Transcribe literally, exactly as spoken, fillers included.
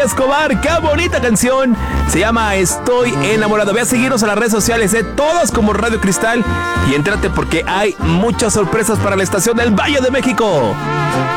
Escobar. ¡Qué bonita canción! Se llama Estoy Enamorado. Ve a seguirnos en las redes sociales, ¿eh? Todas como Radio Cristal. Y entrate porque hay muchas sorpresas para la estación del Valle de México.